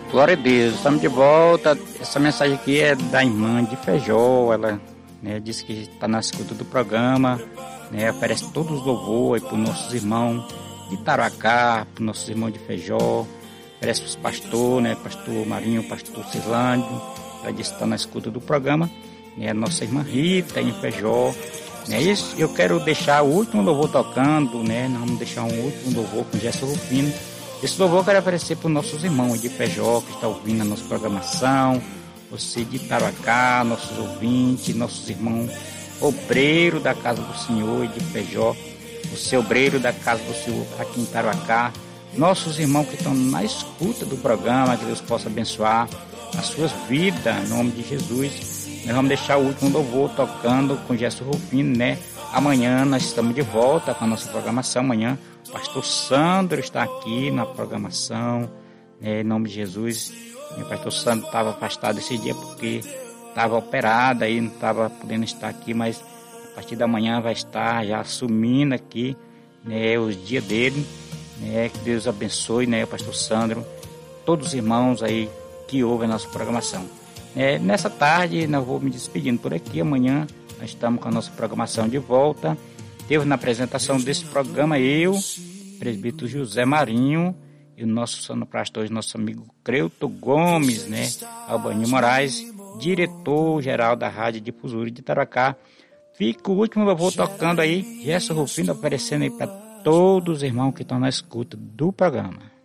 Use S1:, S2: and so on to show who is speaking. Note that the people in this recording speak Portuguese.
S1: Glória a Deus, estamos de volta. Essa mensagem aqui é da irmã de Feijó. Ela, disse que está na escuta do programa, oferece todos os louvores para os nossos irmãos de Tarauacá, para os nossos irmãos de Feijó, oferece para os pastores, pastor Marinho, pastor Cirlândio. Ela disse que está na escuta do programa, a nossa irmã Rita em Feijó. Isso, eu quero deixar o último louvor tocando, nós vamos deixar um último louvor com Gerson Rufino. Esse louvor eu quero oferecer para os nossos irmãos de Feijó que estão ouvindo a nossa programação, você de Tarauacá, nossos ouvintes, nossos irmãos obreiros da casa do Senhor e de Feijó, você obreiro da casa do Senhor aqui em Tarauacá, nossos irmãos que estão na escuta do programa, que Deus possa abençoar as suas vidas, em nome de Jesus. Nós vamos deixar o último louvor tocando com Gerson Rufino, Amanhã nós estamos de volta com a nossa programação. Amanhã o pastor Sandro está aqui na programação, em nome de Jesus. O pastor Sandro estava afastado esse dia porque estava operado, aí não estava podendo estar aqui, mas a partir da manhã vai estar já assumindo aqui, os dias dele, que Deus abençoe, o pastor Sandro, todos os irmãos aí que ouvem a nossa programação. Nessa tarde, nós vou me despedindo por aqui. Amanhã nós estamos com a nossa programação de volta. Teve na apresentação desse programa eu, presbítero José Marinho, e o nosso sonoplastor, nosso amigo Creuto Gomes, Albanil Moraes, diretor-geral da Rádio Difusora de Tarauacá. Fica o último louvor tocando aí, Gerson Rufino oferecendo aí para todos os irmãos que estão na escuta do programa.